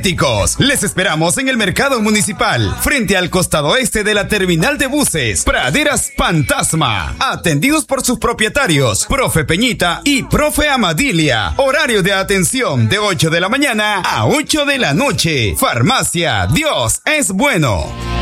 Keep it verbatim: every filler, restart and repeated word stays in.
apocalípticos. Les esperamos en el Mercado Municipal, frente al costado este de la terminal de buses, Praderas Fantasma. Atendidos por sus propietarios, Profe Peñita y Profe Amadilia. Horario de atención de ocho de la mañana a ocho de la noche. Farmacia Dios es bueno.